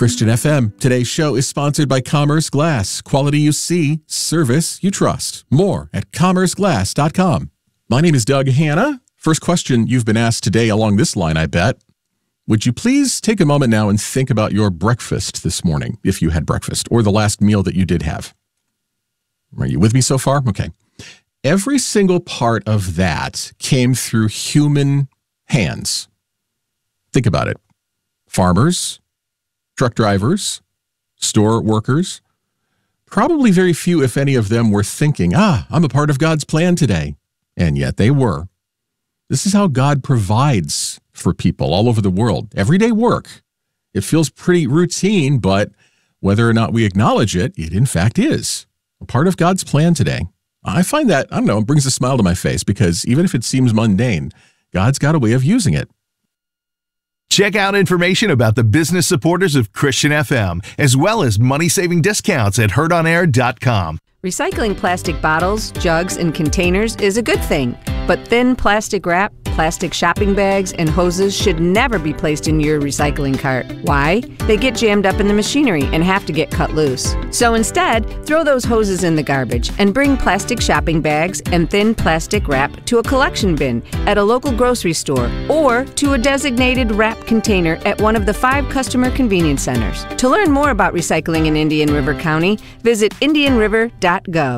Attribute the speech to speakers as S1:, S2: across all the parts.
S1: Christian FM. Today's show is sponsored by Commerce Glass. Quality you see, service you trust. More at commerceglass.com. My name is Doug Hanna. First question you've been asked today along this line, I bet. Would you please take a moment now and think about your breakfast this morning, if you had breakfast, or the last meal that you did have? Are you with me so far? Okay. Every single part of that came through human hands. Think about it. Farmers, truck drivers, store workers, probably very few, if any of them, were thinking, I'm a part of God's plan today. And yet they were. This is how God provides for people all over the world. Everyday work. It feels pretty routine, but whether or not we acknowledge it, it in fact is a part of God's plan today. I find that, it brings a smile to my face because even if it seems mundane, God's got a way of using it.
S2: Check out information about the business supporters of Christian FM, as well as money-saving discounts at heardonair.com.
S3: Recycling plastic bottles, jugs, and containers is a good thing, but thin plastic wrap, plastic shopping bags, and hoses should never be placed in your recycling cart. Why? They get jammed up in the machinery and have to get cut loose. So instead, throw those hoses in the garbage and bring plastic shopping bags and thin plastic wrap to a collection bin at a local grocery store or to a designated wrap container at one of the 5 customer convenience centers. To learn more about recycling in Indian River County, visit indianriver.gov.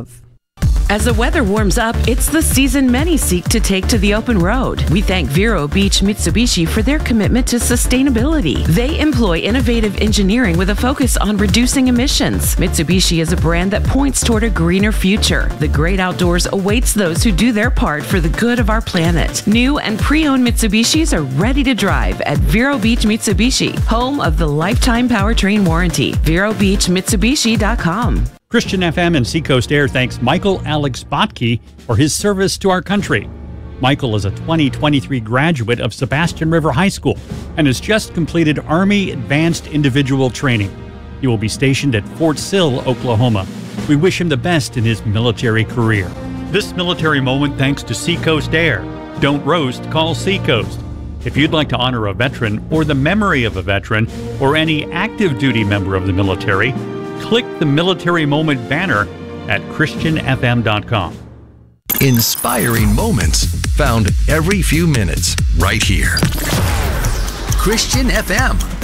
S4: As the weather warms up, it's the season many seek to take to the open road. We thank Vero Beach Mitsubishi for their commitment to sustainability. They employ innovative engineering with a focus on reducing emissions. Mitsubishi is a brand that points toward a greener future. The great outdoors awaits those who do their part for the good of our planet. New and pre-owned Mitsubishis are ready to drive at Vero Beach Mitsubishi, home of the lifetime powertrain warranty. VeroBeachMitsubishi.com.
S5: Christian FM and Seacoast Air thanks Michael Alex Botke for his service to our country. Michael is a 2023 graduate of Sebastian River High School and has just completed Army Advanced Individual Training. He will be stationed at Fort Sill, Oklahoma. We wish him the best in his military career. This military moment thanks to Seacoast Air. Don't roast, call Seacoast. If you'd like to honor a veteran or the memory of a veteran or any active duty member of the military, click the Military Moment banner at christianfm.com.
S2: Inspiring moments found every few minutes right here.
S6: Christian FM.